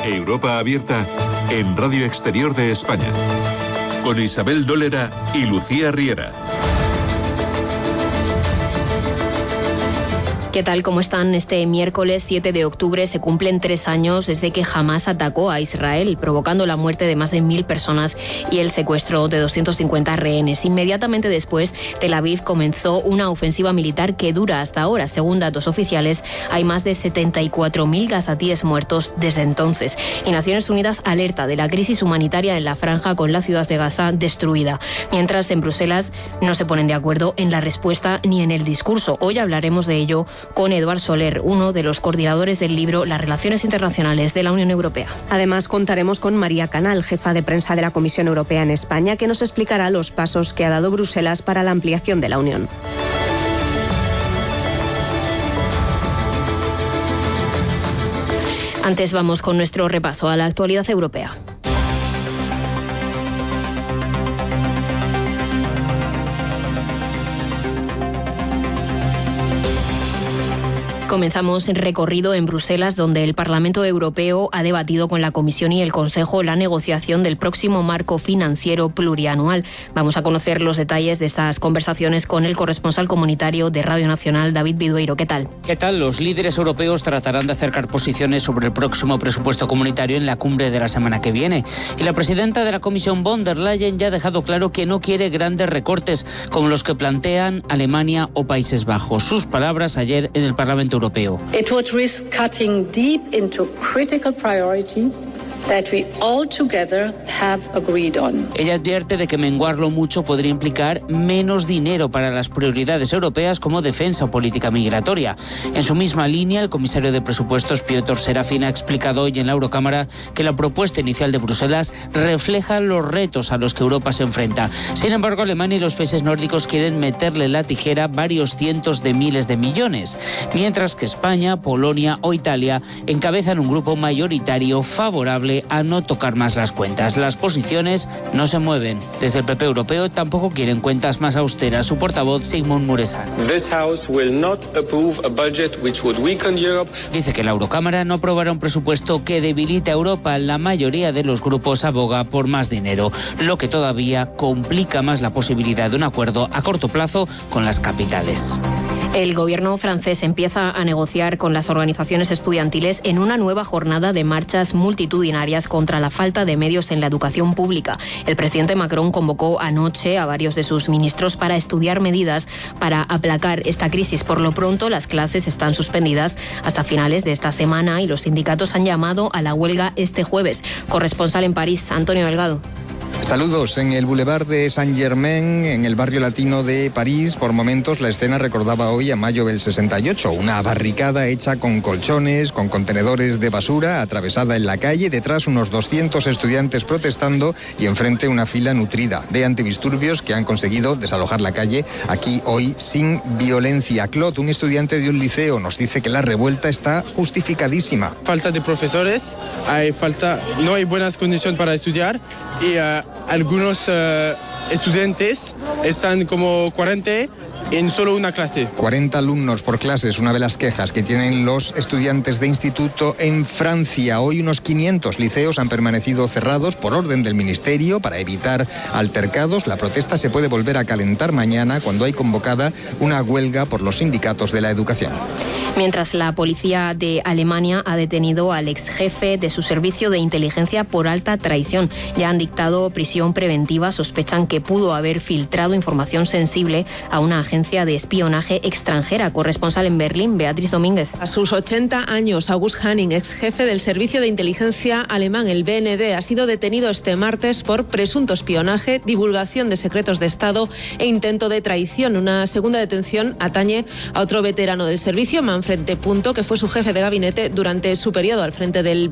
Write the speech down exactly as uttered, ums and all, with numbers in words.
Europa Abierta en Radio Exterior de España, con Isabel Dólera y Lucía Riera. ¿Qué tal? ¿Cómo están? Este miércoles siete de octubre se cumplen tres años desde que Hamás atacó a Israel, provocando la muerte de más de mil personas y el secuestro de doscientos cincuenta rehenes. Inmediatamente después, Tel Aviv comenzó una ofensiva militar que dura hasta ahora. Según datos oficiales, hay más de setenta y cuatro mil gazatíes muertos desde entonces. Y Naciones Unidas alerta de la crisis humanitaria en la franja, con la ciudad de Gaza destruida. Mientras, en Bruselas no se ponen de acuerdo en la respuesta ni en el discurso. Hoy hablaremos de ello con Eduard Soler, uno de los coordinadores del libro Las Relaciones Internacionales de la Unión Europea. Además, contaremos con María Canal, jefa de prensa de la Comisión Europea en España, que nos explicará los pasos que ha dado Bruselas para la ampliación de la Unión. Antes vamos con nuestro repaso a la actualidad europea. Comenzamos el recorrido en Bruselas, donde el Parlamento Europeo ha debatido con la Comisión y el Consejo la negociación del próximo marco financiero plurianual. Vamos a conocer los detalles de estas conversaciones con el corresponsal comunitario de Radio Nacional, David Vidueiro. ¿Qué tal? ¿Qué tal? Los líderes europeos tratarán de acercar posiciones sobre el próximo presupuesto comunitario en la cumbre de la semana que viene. Y la presidenta de la Comisión, von der Leyen, ya ha dejado claro que no quiere grandes recortes como los que plantean Alemania o Países Bajos. Sus palabras ayer en el Parlamento Europeo. It would risk cutting deep into critical priority that we all together have agreed on. Ella advierte de que menguarlo mucho podría implicar menos dinero para las prioridades europeas como defensa o política migratoria. En su misma línea, el comisario de presupuestos, Piotr Serafin, ha explicado hoy en la Eurocámara que la propuesta inicial de Bruselas refleja los retos a los que Europa se enfrenta. Sin embargo, Alemania y los países nórdicos quieren meterle la tijera varios cientos de miles de millones, mientras que España, Polonia o Italia encabezan un grupo mayoritario favorable a no tocar más las cuentas. Las posiciones no se mueven. Desde el P P europeo tampoco quieren cuentas más austeras. Su portavoz, Sigmund Muresan, dice que la Eurocámara no aprobará un presupuesto que debilite a Europa. La mayoría de los grupos aboga por más dinero, lo que todavía complica más la posibilidad de un acuerdo a corto plazo con las capitales. El gobierno francés empieza a negociar con las organizaciones estudiantiles en una nueva jornada de marchas multitudinarias contra la falta de medios en la educación pública. El presidente Macron convocó anoche a varios de sus ministros para estudiar medidas para aplacar esta crisis. Por lo pronto, las clases están suspendidas hasta finales de esta semana y los sindicatos han llamado a la huelga este jueves. Corresponsal en París, Antonio Delgado. Saludos. En el Boulevard de Saint-Germain, en el barrio latino de París, por momentos la escena recordaba hoy a mayo del sesenta y ocho. Una barricada hecha con colchones, con contenedores de basura, atravesada en la calle, detrás unos doscientos estudiantes protestando y enfrente una fila nutrida de antidisturbios que han conseguido desalojar la calle aquí hoy sin violencia. Claude, un estudiante de un liceo, nos dice que la revuelta está justificadísima. Falta de profesores, hay falta, no hay buenas condiciones para estudiar y uh, algunos uh, estudiantes están como cuarenta en solo una clase. cuarenta alumnos por clase es una de las quejas que tienen los estudiantes de instituto en Francia. Hoy unos quinientos liceos han permanecido cerrados por orden del Ministerio para evitar altercados. La protesta se puede volver a calentar mañana cuando hay convocada una huelga por los sindicatos de la educación. Mientras, la policía de Alemania ha detenido al ex jefe de su servicio de inteligencia por alta traición. Ya han dictado prisión preventiva. Sospechan que pudo haber filtrado información sensible a una agencia de espionaje extranjera. Corresponsal en Berlín, Beatriz Domínguez. A sus ochenta años, August Hanning, ex jefe del servicio de inteligencia alemán, el B N D, ha sido detenido este martes por presunto espionaje, divulgación de secretos de Estado e intento de traición. Una segunda detención atañe a otro veterano del servicio, Manfred de Punto, que fue su jefe de gabinete durante su periodo al frente del